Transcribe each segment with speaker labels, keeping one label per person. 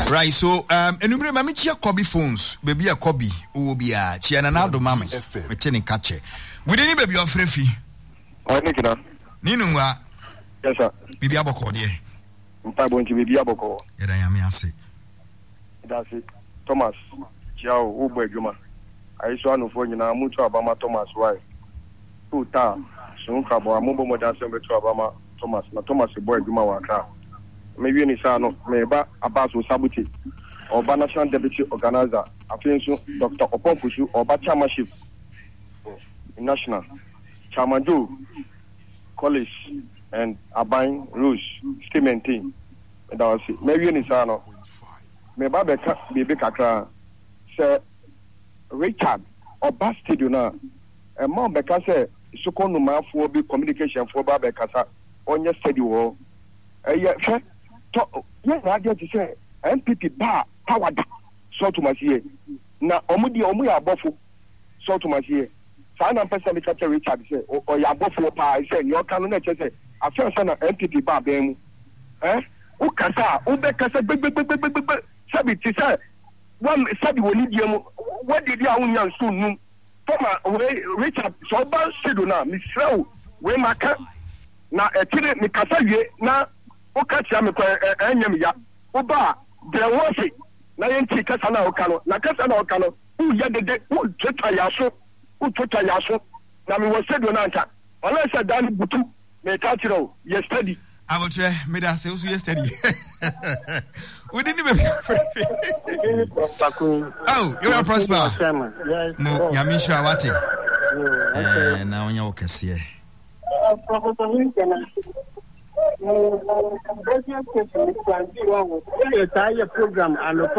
Speaker 1: Right, so enumere mami chia Kobe phones, baby a Kobe obia chia na nado mama. We teni kache. We didn't baby of frefi.
Speaker 2: I think na.
Speaker 1: Ninu wa.
Speaker 2: Yes sir.
Speaker 1: Bibi aboko de.
Speaker 2: Mpa bonji bibi aboko.
Speaker 1: Yeda ya me ase.
Speaker 2: That's it. Thomas Chiao Ubo Edwuma. Aiso anofo nyina mutu abama Thomas why. Tuta sunka bo ambo mo danse betu abama Thomas na Thomas boy Edwuma wa ka. Maybe ni sa no meba abaso sabuti. Oba National Deputy Organizer Afenso Dr. Oponfusu Oba Chairmanship National Chairmanjo College and Abain Rouge Statement team. That was it. Maybe ni sa no meba beka bibi kakra say Richard Oba Studio na e mo beka say sokonu mafo bi communication for ba beka sa onye study wo ye fe to ye na ade ti say MPP ba power da so to masie na omudi omu ya abofo so to masie sa na person be capture Richard say o ya abofo pa say yo kanu na che say afia say na MPP ba ba mu o kasa o be kasa gbe sabi ti say one sabi woni diam what did you awunya so num Toma Richard so ba sedo na misrao we maka na etire mi kasa wie na o ka tia me kwa enyam ya o ba de wofi na yenti kasa na o kano na kasa na o kano u ya dede u tota ya so na mi wo sedo na nta wala se dan butu me ka tiro yesterday
Speaker 1: abotre me da se usu yesterday we didn't even oh you are prosper no yamisha wate na onya okese
Speaker 3: Professor Lincoln program and the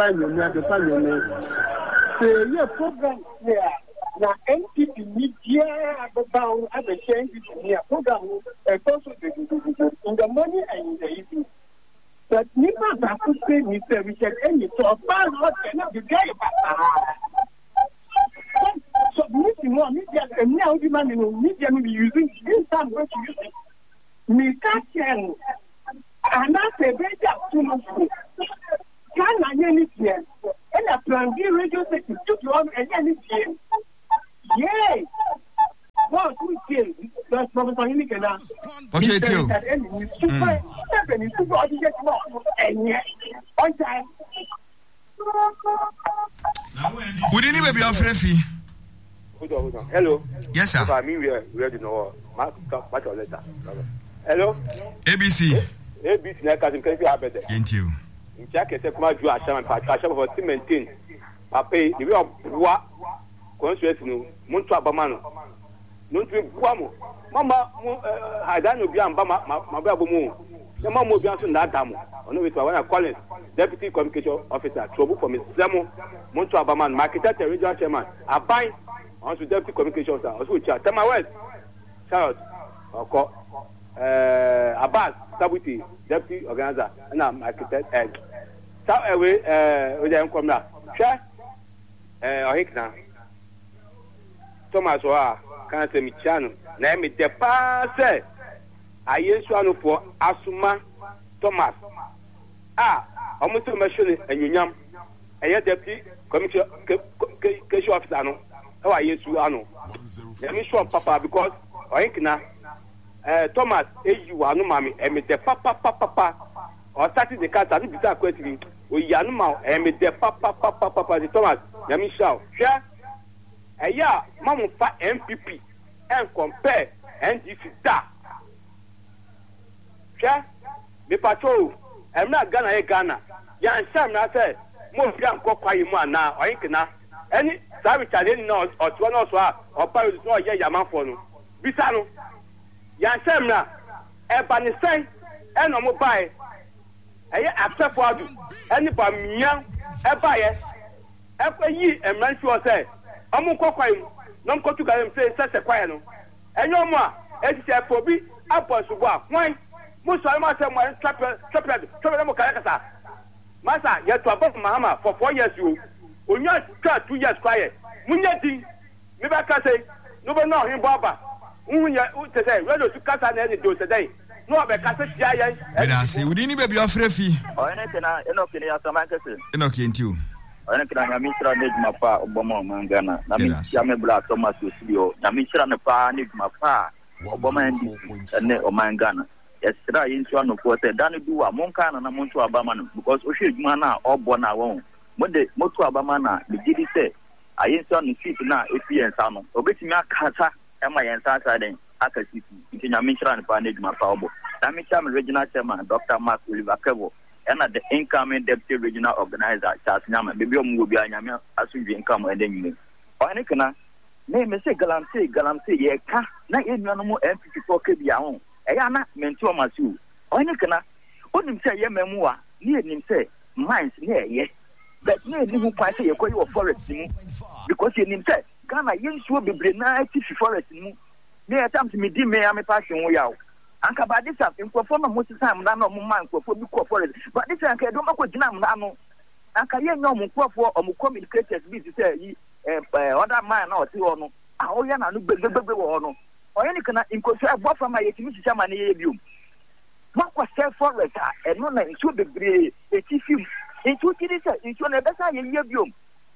Speaker 3: program here. Now, NPP media about the changes in the program, also in the morning and in the evening. But neither that could say Mr. Richard Any so far what cannot be gay. So, media and now the man in media will be using this time what you use it. Me can and that's a better to can I any here? And a plan B radio station took you on any here. Yay! What we say, that's Professor Lincoln.
Speaker 1: Okay, too. Would anybody be offering fee?
Speaker 2: Hold on. Hello.
Speaker 1: Yes, sir.
Speaker 2: I mean, we ready now. Much letter. Hello.
Speaker 1: ABC.
Speaker 2: ABC, na cousin, can you have better?
Speaker 1: Thank you.
Speaker 2: In check, I said, my Jew, I shall for to maintain. I pay the real what conscious no, Montra Bamano. No to Guamo. Mama, I don't know beyond my babu moon. The mom will be answering that time. I know it when I call it Deputy Communication Officer, trouble for Miss Samo, Montra Baman, Marketer, Regional Chairman. I bind on to Deputy Communication Officer, also chat. Tell my wife, Charles, or call Abbas, Sabuti, Deputy Organizer, and I'm architect. So away, with them come now. Share, Hikna. Thomas, can't say me channel. Name it the pass. I use one for Asuma Thomas. Almost a machine and you yam. A deputy communication officer. How I use you, Anno. Let me show Papa because Hikna. Thomas, you are no mammy, and with the papa, or starting the cat and be question. We Yanuma, and with the papa, the Thomas, Yamisha, share. Yeah, Mamma fat MPP and compare and if you da. Share, the patrol, I'm not Ghana. Yan Sam, I said, most young coquine now, or Inkana. Any savage I didn't know, or one also, or Paris, no, Yaman for no. Bisano. Yan Samna, Ebanissan, and no mobile. Accept for anybody young, a bias, a ye, and man sure say, I'm coquine, no go to them say such a quiet. And no more, it's a phobia, upwards to walk. Why? Most of my trapper, Massa, yet to above Mahama for 4 years, you will not cut 2 years quiet. Munyati, never can say, no one know him, Baba. Who say, rather to cut an any dose a day.
Speaker 4: no be ka se tia yen
Speaker 1: we da say we ni baby ofre fi
Speaker 4: o ene kana eno kini ya sama kese
Speaker 1: eno kentiu
Speaker 4: o ene kana nyami sira ne djuma pa obomo mangana na mi tia me bla Thomas Osibio nyami sira ne pa ne djuma pa obomo ndi ne o mangana yesira yin so no ko te dan du wa monka na monto abama no because o hwe djuma na obo na won mo de moto abama na bi gidi se ayin so no fit na efiensa no obetimi akasa ema yensa sa den akasiti nti nyami sira ne pa ne djuma pa obo nyami sira regional chairman Dr. Mark Oliver Kevo and the incoming deputy regional organizer Charles Nyama baby omu bi anyame asudwe income ede nyime o ene kana na me se galamse ye ka na enuano mu MPP poke bia ho eya na menti o masu o ene kana onim se ye mamu a ni enim se mines na ye but na enim hu pa se ye koyi wo forest mu because enim se Ghana yensuo bebre na ati forest mu me atam se me di me am passion wo yawo anka ba this up nkofo no most time na no man nkofo bi ko forest but this anka do mako gina na no anka ye nyo nkofo o communicators bi say yi other man na o ti ho no a o ya na no gbegbe wo no o ye ni kana nkofo e bofa ma ye timi sisa ma ne ye biom mako self forest a no na nsuo bebre e ti film nsuo ti dis nsuo na be sa ye ye biom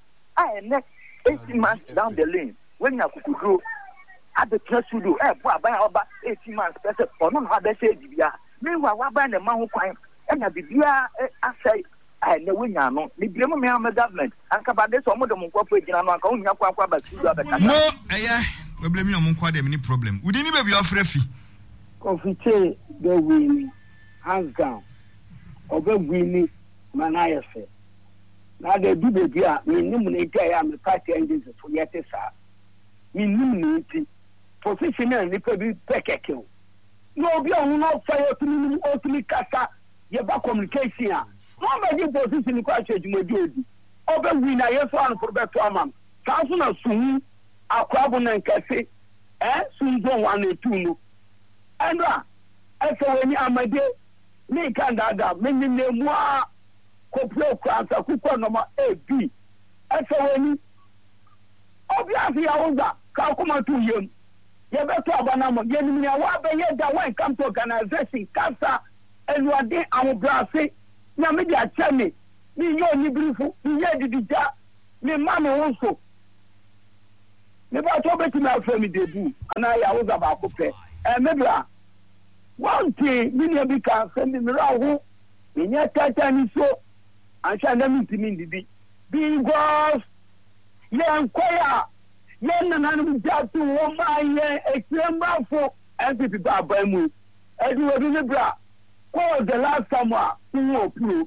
Speaker 4: a ene 18 months down the lane when you akukudro at the treasury bo aban oba 18 months person ono na be say bibia me wa aban na ma ho kwan enya bibia asai na wenya no bibia mo me am government anka ba de so mo de mo nkwapo egina no anka onya kwa ba studio abeka
Speaker 1: mo we blame you mo nkwa dem ni problem we ni baby ofre fi
Speaker 5: confite the win hands down obe win manayefe na de du bibia me nim na ita ya me party engines for yete sa me nim na iti position ni pe bi pekeke o no bi on no fire to me kasa ye ba communication a no be di position ko ache jumodi odi obe win aye so an for beto amam ka so na sunu akwabo na nkase sunzo 1 and 2 no andra efe ni amade ni kandada me ni nemu a kopro kwanta kuko no ma ab efe ni obviously ya unza ka kuma tu yem ye beto abana mo ye ni wa be ye da when come to organization kasa eluade amubrase na me dia chame ni yo ni brifu ni ye didija ni ma me wonso ne ba to beti na afemi debu ana ya unza ba ko pe mebra one thing ni ne bi ka se ni mira ho ni nya tata ni so ansha na mi timi ndidi because ye nkoya ye nananu jatu wo ma ye ekemba fo MPP ba ba mu edi wo ni bra ko the last time wo pro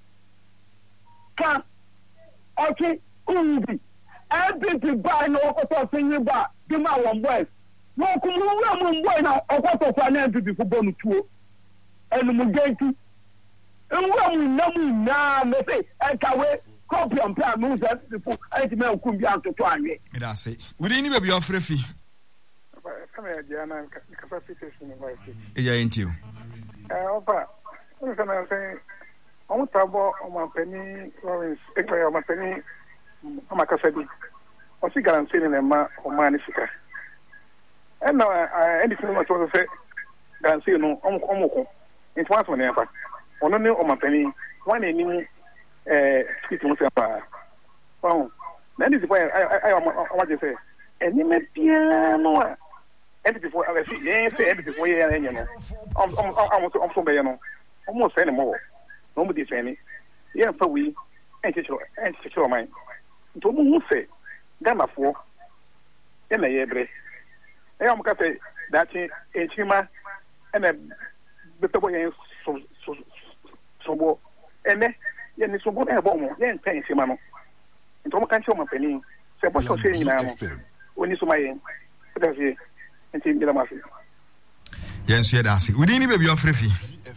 Speaker 5: ka okay ubi MPP ba no ko to sinyi ba di ma won boys wo kumu wo mu boy na okoto fa na MPP fo bonu tuo enu mu genti nwa mu na mu na me say enkawe copy on plan mu say people enti me nkum bi antoto anwe
Speaker 1: me da say we ni baby ofre fi
Speaker 2: kama ya jana capacity ni voice
Speaker 1: eja enti
Speaker 2: opa so na say on tabo o ma pani Lawrence ekwa o ma pani o ma kasabi o si guarantee ni ma o ma ni sika na endi so ma so say guarantee no omko information na yafa ono ne o ma pani wan eni skit mo se pa na ndi po I want to say eni me piano endi before I see endi before ye na enye no so be ye no almost say no no mo di say ni ye fa wi enti cho mai to mo hu say Ghana fo e na ye bre e am ka say that enchima ene betabo ye so bo ene ye ni so bo e bo mo ye ntan enchima no nto mo kan cho mo pani se bo so se ni na mo oni so mai da fi enti mi da ma fi
Speaker 1: yen so ye da se we ni baby ofre fi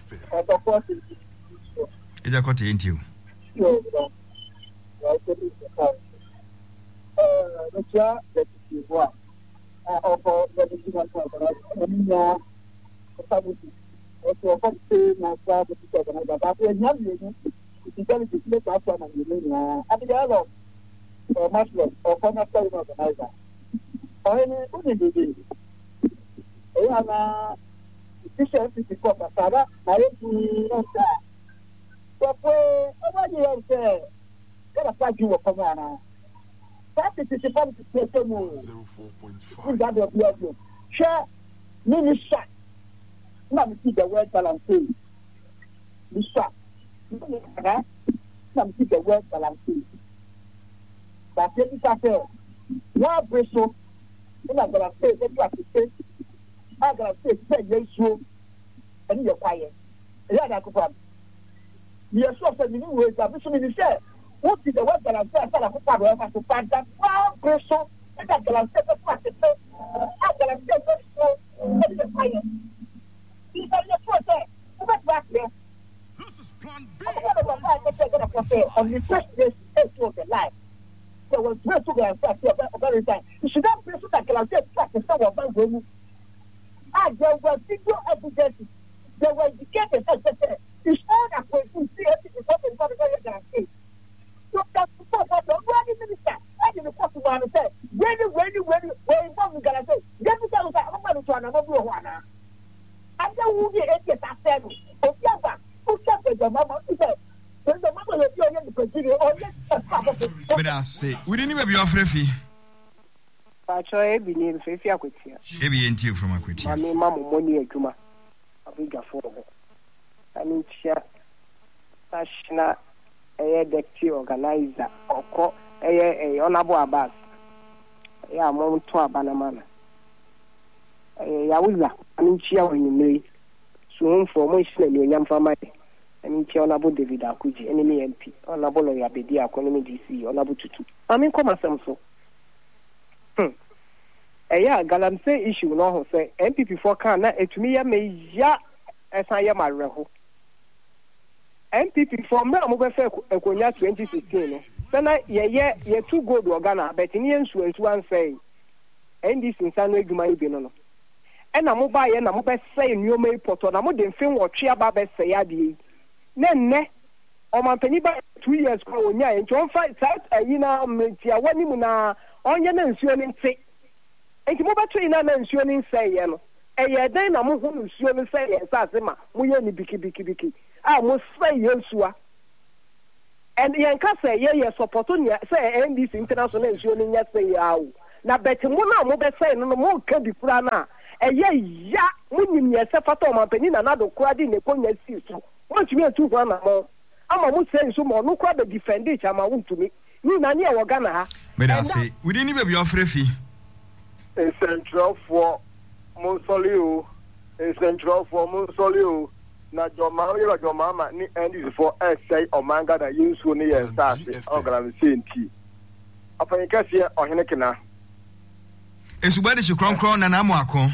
Speaker 1: eja ko te enti o
Speaker 3: Russia, that is what. Or that is what also say na sa to to na ba we nyam ni intelligence le ka fa na ni na abi ya lo maslo o ko na sa organizer o ni o ni de ya na this is the cop Sara na retu nta so for over here say get a fight you come on that is the point to say mo 0.5 in that of your share minister na me see the word balance minister na me see the word balance but it is after one person in a balance say I got to say yes and you're quiet. Yeah, that's the problem. You're so familiar with that. Mission said, what is the word that I'm saying? I have to find that one person and that I'm saying, I'm going to say, it's quiet. He's on your foot there. What's back there? This is plan B. On the first day, of the life. There was no to the you should not person that can say, practice some of my room. There were video evidence. There were indicated that it's all that we see everything is what we're going to say. So that's what the minister, I didn't talk to one and say, when we're going to say, let me tell you that I'm going to another one. And then we'll be able to say, who kept the mama? He said, when the mama was going to continue, or yes,
Speaker 1: but I say, we didn't even be offering fee.
Speaker 5: Pacho ebi ni mfefi akwetia.
Speaker 1: Ebi enti from akwetia.
Speaker 5: Mami mamu moni adwuma. Abiga for. Ani tia national deputy organizer oko honorable Abbas. Ya mo to abanamana. Ya wiza ani tia wenimei. So mfo mo hile ni onyam famai. Ani tia honorable David Akuji, enemy MP. Honorable Oyabedi Akonemi DC, honorable Tutu. Mami koma semso. Galamsey issue no ho say MPP for can na etumi ya me ya esan ya mareho MPP for me mo be fe ekonya 2016 no sana ye two gold organa but ni ensu an say NDC nsano adwuma ibi no e na mo ba ye na mo be say nneoma ipoto na mo de mfin wo twa ba be say ade nne o man pani ba 2 years ko onya en chon fa south ayina metia wani mu na onye na nsuo ni nti enti mo ba twi na nsuo ni nsɛ ye no ɛyɛ dan na mo ho nsuo ni sɛ ye nsase ma mo ye ni biki a mo sɛ ye nsuo and yen ka sɛ ye support ni sɛ NDC international nsuo ni nya sɛ ye awo na beti mo na mo be sɛ no mo ka bi kura na ɛyɛ ya mo nim ye sɛ fata o man pani na na do kura di ne konya si so mo tumi atu ho na mo ama mo sɛ nsuo mo no kura be defend each ama wo ntumi ni na ne e wo Ghana ha
Speaker 1: me da say we didn't even be offer fee
Speaker 2: in central for Monsolio, na Joma ni end for essay or manga that use when he is started. I'm saying tea. Upon a cassia or Henekina.
Speaker 1: It's where is your crown and Amoako?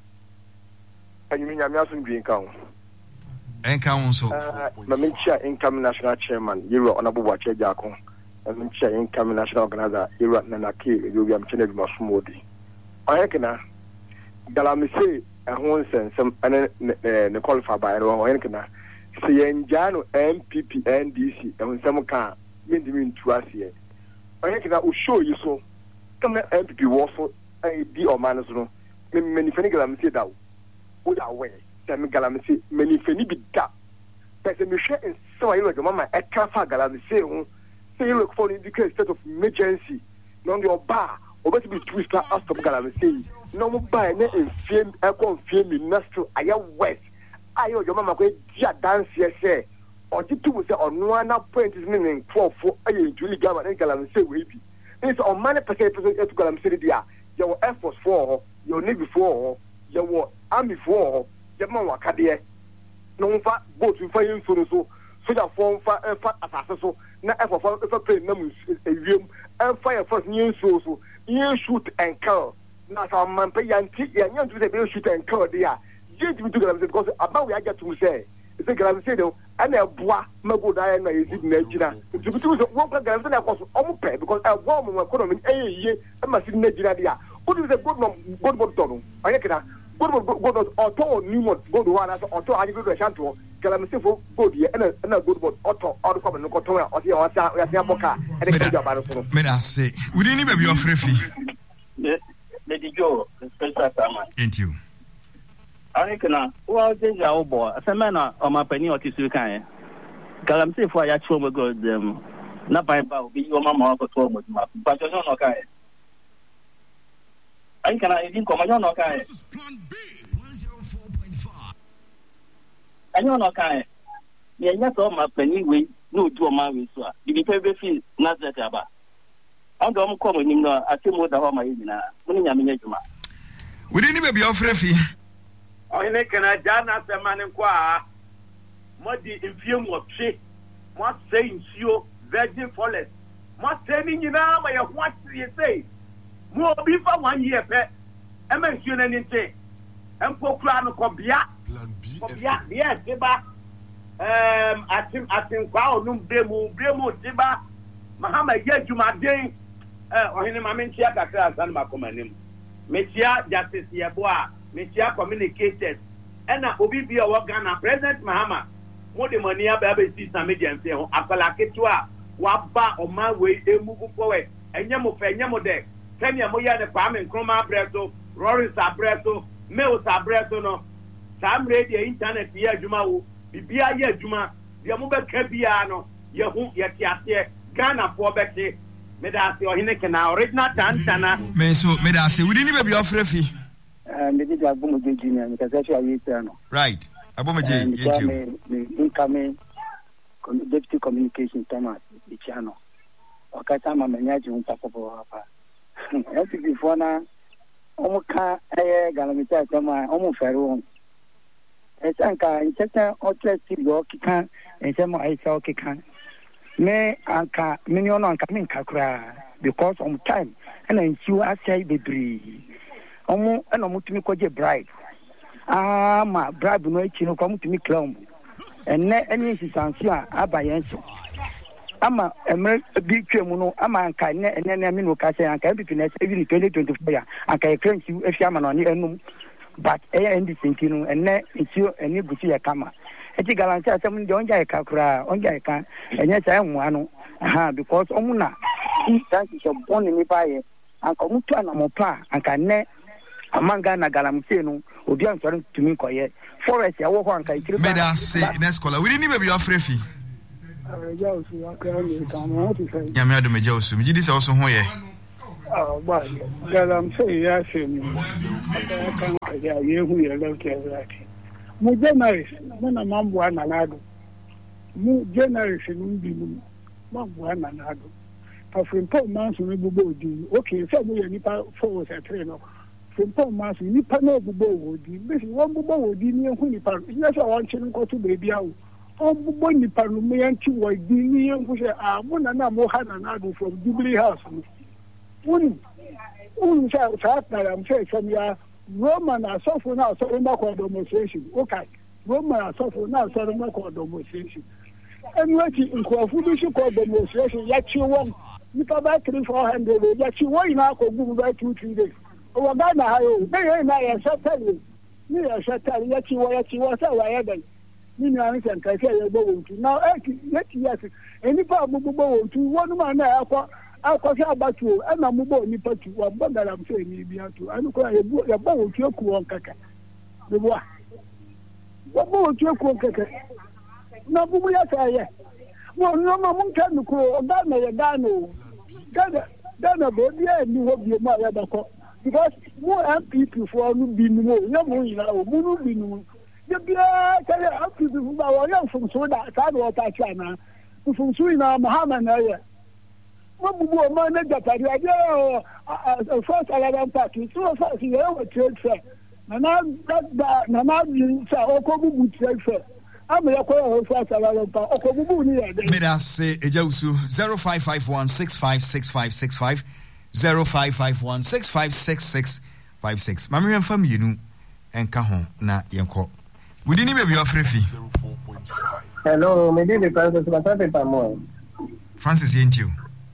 Speaker 2: And you mean I'm asking green count.
Speaker 1: And council,
Speaker 2: Mamincha income national chairman, Euro on Abu Wache Jaco, and Mincha income national organizer, Euro Nanaki, you will be changed more smoothly. Oyekena Galamsey who send some and qualify by Oyekena say Njano MPP NDC and some can mean to us here. Oyekena will show you so come MPP was so be or minus no many funny Galamsey that would away Sam Galamsey many funny be that but the mission is so I look mama a cafa Galamsey say you look for indicate state of emergency non your bar or be twister as to Galamsey. No more buy in film, I confirm in Nastro, I am west. I owe your mama great dance, yes, sir. Or the two say on 1 point is meaning 4 Julie Gamma and Galamsey will be. It's on many percent to Galamsey, your Air Force 4, your Navy 4, your Army 4, your Mama Cadia. No fat boat with fire so your form fat assassin, not ever play numbers a room and fire first news so. You shoot and kill. Now, some man pay Yanti, and you to the shoot and kill there. You do them because about we I get to say. It's a Galamsey, and a bois, Mago Diana is in Nigeria. To be true, one Galamsey was almost pay because a woman was coming a year, I must in Nigeria. What is a good done? I reckon good auto, new good one as auto, I go to Shanto, Galamsey for good year, and a good one auto, or the common Cotoya, or the Boca, and a job.
Speaker 1: May I say, we didn't even be offer fee.
Speaker 4: Lady Joe, special Sama.
Speaker 1: Ain't you?
Speaker 6: I can well change our boy. As a man on my penny or tissue kind. Galamsey for your chum go them. Not by about be your mamma for 12 months, but you're not okay. I can I didn't come on okay.
Speaker 7: This is plan B 104.5.
Speaker 6: And you're not okay. Yeah, that's all my penny way. No, do a man with you. You be very feel not that about. I'm going to come with him. I think what the home I is.
Speaker 1: We didn't even be offering fee.
Speaker 8: I can I done as a man inquire. Muddy in fume of shit. What saying you virgin forest? What saying you know by what do you say? More before 1 year pet. I mention anything. And for Crown of Cobia. Yes, Tiba. I think wow, no Bremo, Tiba. Mahama Yajuma Day. Or in my mentia Kakra and Macomanim. Metia Justice Yaboa, Metia communicated. And I will be a Wagana, President Mahama. More the money about system agency, Apalaketua, Wapa on my way, they move forward. And Yamo de Kenya Moya the Palm and Chroma Bresso, Rory Sabresso, Mel Sabresso, no. Sam radio internet here, Juma, Bibia Juma, Yamuba Kebiano, Yahoo, Yakia, Ghana for Becky. Medasi or Hineke now, Redna Tantana.
Speaker 1: Medasi, we didn't even be offering fee.
Speaker 5: Maybe the Abumaji Junior, because that's why you turn.
Speaker 1: Right. Abumaji,
Speaker 5: incoming deputy communication Thomas, the channel. Okatama Manyaji on top of our papa. Before now, Omoka, Galamita, Toma, Omo Ferro. As Anka, in certain outlets, you can, and some I saw Kikan. Me anka minyon anka min kakra because on time and then you say the bree omo and omo tumi koje bribe ma bribe no echi no come to me clown and any sisansi abayenso ama emre bi twemu no ama anka ne me no ka say anka bi na say 2024 ya anka e clean you efi ama no ne enum but end sentino and ne ntio eni buti ya kama eti galanti asem de onja e kakura onja e kan enye sai nwa no because omuna instance so born ni baye anka mutu anamopa anka ne amanga na galamti no obi ansori tumi koye forest ya wo ho anka ikiri
Speaker 1: ba meda say next caller we didn't be your frefi ya me adome jawsu mi gidi se oso ho ye
Speaker 3: ba galamti ya shemi kan ya yehu ya lake mu generis na mambo ananado mu generis numbi mu mambo ananado afrimpo manso ne bubo odi okay se mu ye nipa forward at no afrimpo manso nipa na bubo odi bisi won bubo odi ni ehun nipa yes I want you go to baby awo on bubo nipa no me yanti wo di ni ehun se mu na mo ha nanado from Jubilee House un sa am say from ya Roman asofo na asofo mako demonstration okay Roman asofo na asofo mako demonstration anyway nkofu bi shi ko demonstration ya chi won nipa ba 300-400 ya chi won na ko gugu ba 2-3 days o ga na hayo be na ya satali ni ya satali ya chi wo sa wa ya dan ni na ni san kai ya bo wontu now yes nipa bo wontu wonu ma na akwa akwasha abatu na mubo ni patu wa bagala mse ni biatu anu ko ya bawo tioku onkaka debwa wa bawo tioku onkaka na bubu ya taye wo no ma mun kan ko da na ya dano dana bo dia ni ho bi ma ya dako because mo MPP for no bi ni mo ya mo ina o mu no bi ni mo ya bia kale MPP fu ba wa ya fu so da ta do ta chana fu so ina Muhammad na ya Bubu man na japari ajo first Alaban party so first you know trade fair na bi sa okobubu trade fair am ya ko first Alaban party okobubu ni ya de
Speaker 1: me da say ejawusu 0551656565 0551656656 mami fam yinu enka ho na yenko we didn't be your free fee.
Speaker 9: Hello, me dey the
Speaker 1: Francis Yentio.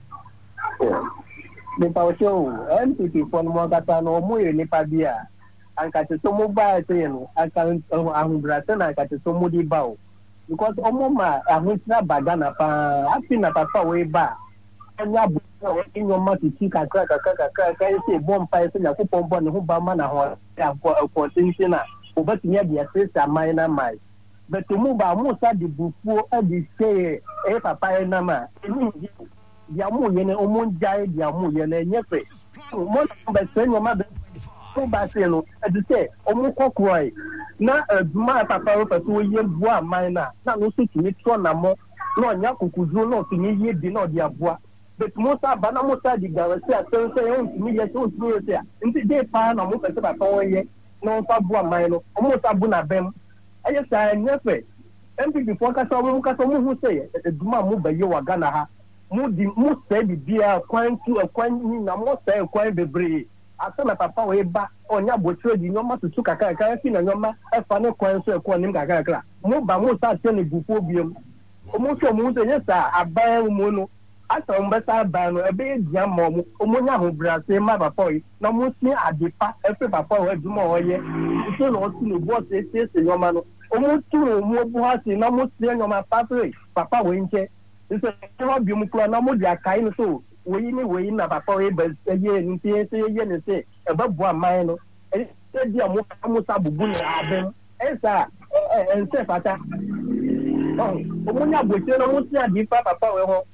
Speaker 9: The power show MPP for Mogata no more nipa bia anka te so mobile say no anka ahunbrata na anka te so modi bawo because omoma ahuntra bagana pa afi na papa we ba anya bu inyo ma ti ka say bomb pa say na ko pombo ne ho ba ma na ho ya ko tintina But near the assessor minor my. But to move by Musa the Bufu and the say a papa nama. Yamu yene omunjai yamu yene nyefe. Mo ba sen yo ma be so ba se no e de say omu kokroi na aduma papa ro peso ye boa minor na no so timi tro na mo no nya kukuzu no timi ye bi no dia boa. But Musa bana Musa di gawase asen say on timi ye so timi ye say nti dey pa na mo pese papa won ye no fa boa minor omu sa bu na bem aye sa nyefe MPP for ka so mu hu say aduma mu ba ye wa Ghana ha mu say bia kwan tu kwan ni na mo say kwan bebre asema papa we ba onya botro di nyoma tutu kaka fi na nyoma e fa ne kwan so e kwan nim kaka mu ba mu sa te ne bufo biem mu so mu se yesa aban mu no asa mu besa ba no e be dia mo mu nya ho brase ma papa we na mu si adepa e fe papa we duma wo ye so no tu no bo se nyoma no mu tu no mu bu ha si na mu si nyoma papa we nche so e bi mu kula na mu dia kai no so we na papa we be ye nti ye ne se e ba bo aman no e dia mo sa bubu na abem e sa en se fata o mo nya boche no mo si adi papa we ho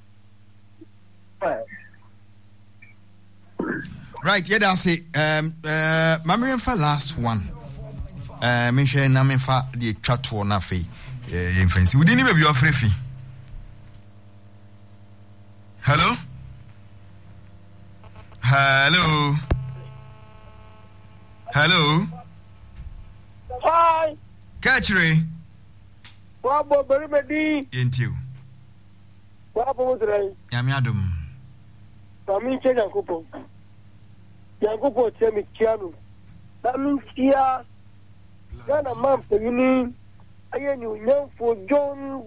Speaker 1: right yeah that's it mamre for last one me hwe na me fa de twato na fe ye fancy we didn't be your free fee. Hello. Hi. Catchery.
Speaker 10: Wabo beri medi.
Speaker 1: Intiu.
Speaker 10: Wabo mudrai.
Speaker 1: Yami adum.
Speaker 10: Kami che Yankupo. Yankupo che mi kianu. Kami kia. Gana mampe yini. Aye ni unyamfo John.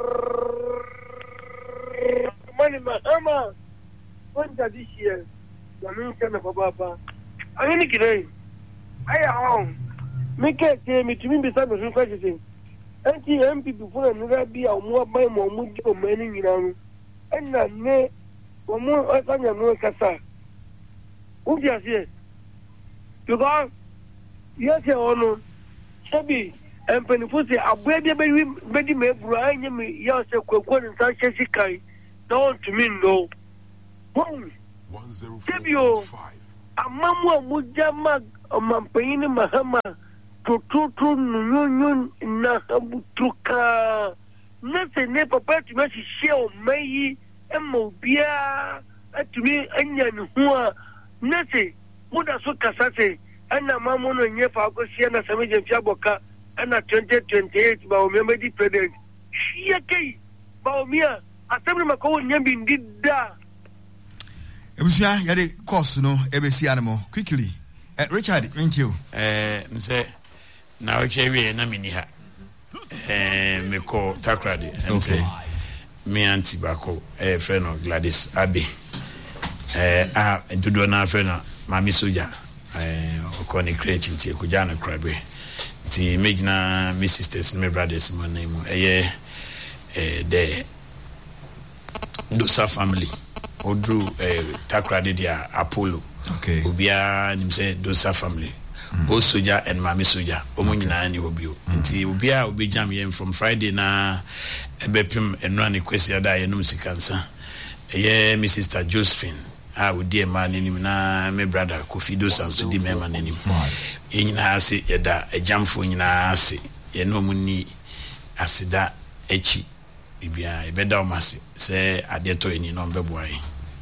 Speaker 10: Mani mahama. Wanda this year. Kami kana papa. Aye ni kidai. Aye hao. Mike che mi tumi bisa mi sun kwashi sin. Anti MPP funa nura biya mu abai mu mu jo mani nyina. Enna ne omo asanya no kasa. Ubi asie. Because yes ono. Sebi empenifusi abwe bia bedi mebru anya mi ya se kwekwo nta hye kai. Don't me no. Boom. 105. Amamu amujama amampeni mahama tututu nyun na butuka. Nese ne papa tu me hye o meyi emo bia atumi anya ne ho a nese muda so kasase ana mamu no nyefa akosia na sameje fiaboka ana 2028 ba o memedi president hye kai ba o mia asem ma ko nyambi ndida
Speaker 1: ebusia ya de course no ebesi anemo quickly Richard thank you
Speaker 11: mse na ochewe na mini ha me ko takrade mse me anti bako freno Gladys Abe dudo na freno mami soja okoni create ntiekuja na krabe ti megna me sisters me brothers my name the Dosa family odru takrade dia Apollo
Speaker 1: okay
Speaker 11: obia nimse Dosa family o soja and mami soja omo nyina ni obio nti obia obejam yem from Friday na ebepim enrani kwesi ada yenum sikansa me sister Josephine we dear man in na me brother Kofi Dosa so di me man in nyina ase yeda ejamfo nyina ase ye no munni asida echi bibia ebeda o mase se adeto eni no mbeboai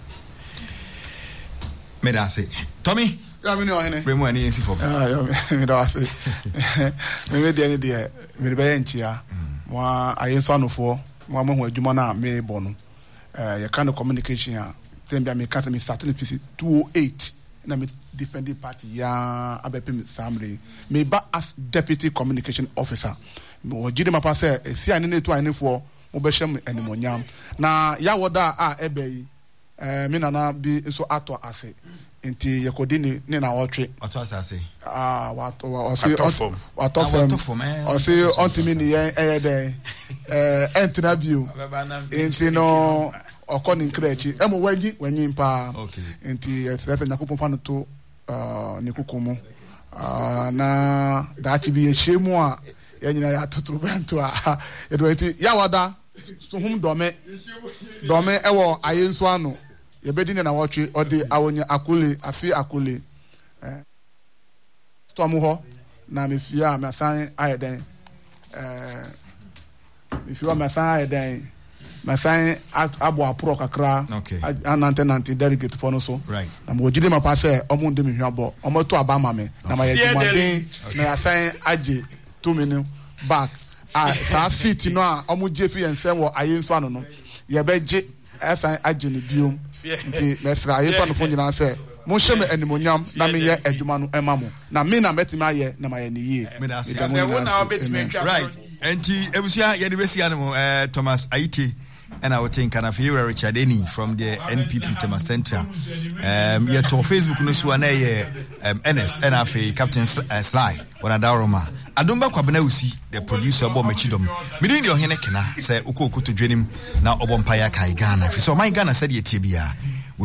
Speaker 1: me da se Tommy
Speaker 12: ya me no hene
Speaker 1: bremu ani ensi for
Speaker 12: me da se me de ani de me be nchia mo ayenso anofo mo mo hu adwuma na me bonu ye kind of communication a tembia me kata me starting PC 208 na me defending party ya abepim family me ba as deputy communication officer mo jide mapa say si ane netu ane fo mo be hye animonyam na ya woda a ebe me nana bi so ato ase nti yekodini ne na wotwe
Speaker 1: ato ase
Speaker 12: wato osi ontimi ni den entina bio nti no okoni nkrechi emo wanyi mpa nti efe nyakopon fa no to ne kukumu na dachi bi yeshemu a yanyina ya totorobento a edweti yawada so hum dome ewo ayenso ano yebedi na watwe ode awonya akule afi akule tomu ho na mefia masan ayeden mefia masan ayeden masan abo apro kakra anante delegate for no so
Speaker 1: right
Speaker 12: na mo jide ma passe omo ndemi hwabo omo to abama me na ma yejumaden na yasan age 2 minutes back sa fit no a omo je fi ensem wo ayenso ano no ye beje yasan age ne biom nti mesra ayenso ano fo nyina se mo sheme animonyam na me ye adwuma no emamo na me na metima ye na ma ye ne yie
Speaker 1: right enti ebusia ye de besia no Thomas Aite and I would think kind of here Richard Eni from the NPP Tema Central. Yet on Facebook no so na Ernest NFA Captain Sly when Adaroma. Adumba kwabena usi the producer Bob Mechidom. Me din the ohene kena say uko to join him na Obompaya kai Ghana. So my Ghana said ye tibia.